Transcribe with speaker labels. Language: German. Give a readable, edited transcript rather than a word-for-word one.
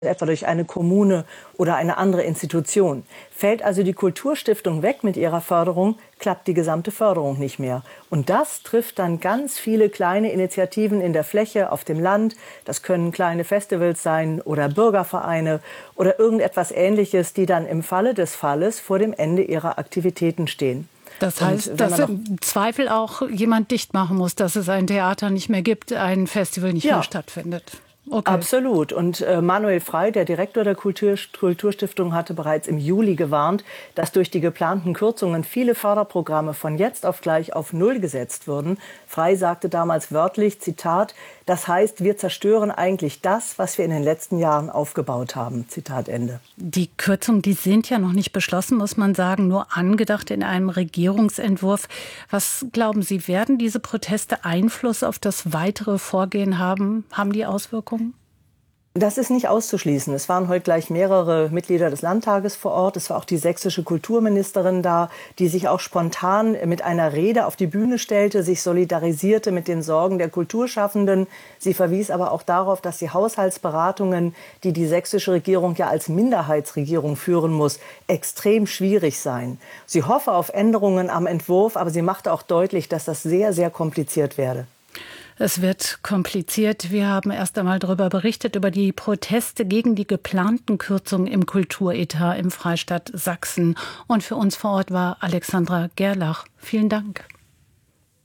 Speaker 1: etwa durch eine Kommune oder eine andere Institution. Fällt also die Kulturstiftung weg mit ihrer Förderung, klappt die gesamte Förderung nicht mehr. Und das trifft dann ganz viele kleine Initiativen in der Fläche, auf dem Land. Das können kleine Festivals sein oder Bürgervereine oder irgendetwas Ähnliches, die dann im Falle des Falles vor dem Ende ihrer Aktivitäten stehen.
Speaker 2: Das heißt, dass im Zweifel auch jemand dicht machen muss, dass es ein Theater nicht mehr gibt, ein Festival nicht mehr stattfindet. Okay.
Speaker 1: Absolut. Und Manuel Frey, der Direktor der Kulturstiftung, hatte bereits im Juli gewarnt, dass durch die geplanten Kürzungen viele Förderprogramme von jetzt auf gleich auf Null gesetzt würden. Frey sagte damals wörtlich, Zitat, das heißt, wir zerstören eigentlich das, was wir in den letzten Jahren aufgebaut haben. Zitat Ende.
Speaker 2: Die Kürzungen, die sind ja noch nicht beschlossen, muss man sagen, nur angedacht in einem Regierungsentwurf. Was glauben Sie, werden diese Proteste Einfluss auf das weitere Vorgehen haben? Haben die Auswirkungen?
Speaker 1: Das ist nicht auszuschließen. Es waren heute gleich mehrere Mitglieder des Landtages vor Ort. Es war auch die sächsische Kulturministerin da, die sich auch spontan mit einer Rede auf die Bühne stellte, sich solidarisierte mit den Sorgen der Kulturschaffenden. Sie verwies aber auch darauf, dass die Haushaltsberatungen, die die sächsische Regierung ja als Minderheitsregierung führen muss, extrem schwierig seien. Sie hoffe auf Änderungen am Entwurf, aber sie machte auch deutlich, dass das sehr, sehr kompliziert werde.
Speaker 2: Es wird kompliziert. Wir haben erst einmal darüber berichtet, über die Proteste gegen die geplanten Kürzungen im Kulturetat im Freistaat Sachsen. Und für uns vor Ort war Alexandra Gerlach. Vielen Dank.